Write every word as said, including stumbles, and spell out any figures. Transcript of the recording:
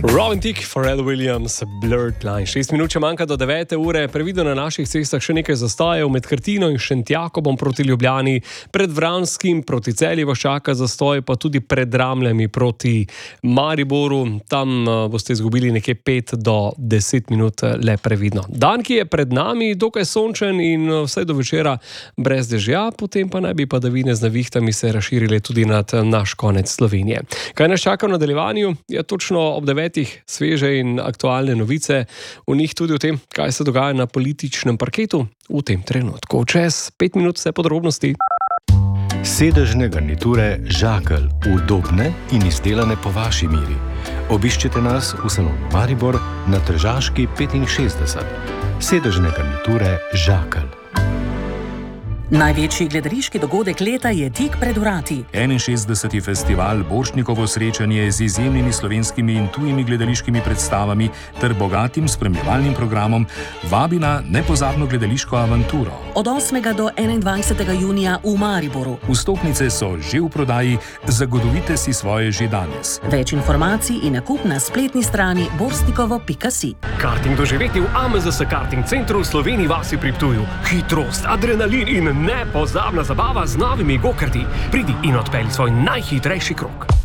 Robin Thicke, Pharrell Williams, Blurred Line. Šest minut če manjka do devete ure, previdno na naših cestah še nekaj zastojev med Krtino in Šentjakobom proti Ljubljani, pred Vranskim proti Celju vas čaka zastoj, pa tudi pred Ramljami proti Mariboru. Tam uh, boste izgubili nekje pet do deset minut, le previdno. Dan, ki je pred nami, dokaj sončen in vsaj do večera brez dežja, potem pa naj bi padavine z nevihtami se razširile tudi nad naš konec Slovenije. Kaj nas čaka v nadaljevanju? Je točno ob devetih sveže in aktualne novice, v njih tudi o tem, kaj se dogaja na političnem parketu v tem trenutku. Čez pet minut vse podrobnosti. Sedežne garniture Žakelj, udobne in izdelane po vaši miri. Obiščite nas v salonu Maribor na Tržaški petinšestdeset. Sedežne garniture Žakelj. Največji gledališki dogodek leta je tik pred vrati. enainšestdeseti festival Borštnikovo srečanje z izjemnimi slovenskimi in tujimi gledališkimi predstavami ter bogatim spremljevalnim programom vabi na nepozabno gledališko avanturo. Od osmega do enaindvajsetega junija v Mariboru. Vstopnice so že v prodaji, zagotovite si svoje že danes. Več informacij in nakup na spletni strani borštnikovo pika si. Karting doživeti v A M Z S Karting centru v Sloveniji vasi pri Ptuju. Hitrost, adrenalin in nepozabna zabava z novimi gokarti. Pridi in odpelji svoj najhitrejši krog.